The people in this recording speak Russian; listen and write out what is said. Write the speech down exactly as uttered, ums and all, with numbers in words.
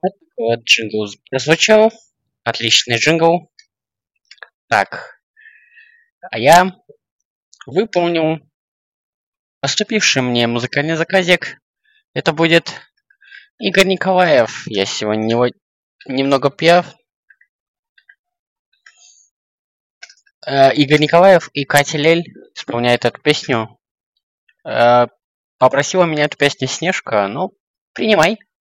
Вот джингл прозвучал. Отличный джингл. Так, а я выполнил поступивший мне музыкальный заказик. Это будет Игорь Николаев. Я сегодня него немного пьян. Э, Игорь Николаев и Катя Лель исполняют эту песню. Э, попросила меня эту песню Снежка. Ну, принимай.